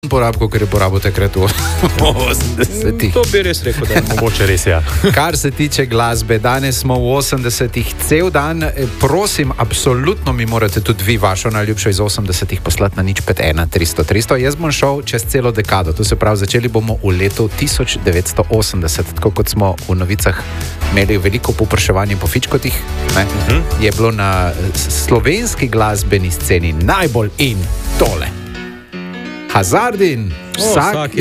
Porabko, ker je porabil takrat v 80-ih. To bi res rekel, da je mogoče res, ja. Kar se tiče glasbe, danes smo v 80-ih cel dan. Prosim, absolutno mi morate tudi vi vašo najljubšo iz 80-ih poslati na 051 300 300. Jaz bom šel čez celo dekado, to se pravi, začeli bomo v letu 1980, tako kot smo v novicah imeli veliko povpraševanje po fičkotih, je bilo na slovenski glasbeni sceni najbolj in tole. Hazardin, vsak